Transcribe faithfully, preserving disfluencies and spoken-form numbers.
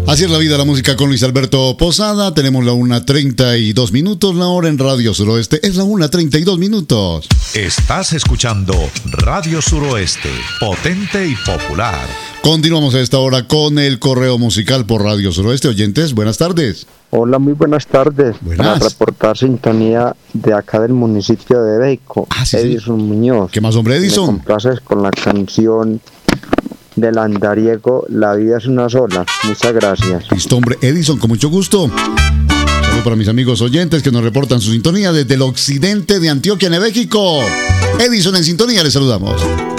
Así es la vida, la música con Luis Alberto Posada. Tenemos la una treinta y dos minutos, la hora en Radio Suroeste es la una treinta y dos minutos. Estás escuchando Radio Suroeste, potente y popular. Continuamos a esta hora con el correo musical por Radio Suroeste. Oyentes, buenas tardes. Hola, muy buenas tardes. Buenas. Para reportar sintonía de acá del municipio de Beico, Ah, sí, Edison sí. Muñoz. ¿Qué más, hombre, Edison? Me complaces con la canción del andariego La vida es una sola. Muchas gracias. Listo, hombre, Edison, con mucho gusto. Saludos para mis amigos oyentes que nos reportan su sintonía desde el occidente de Antioquia, en México. Edison en sintonía, les saludamos.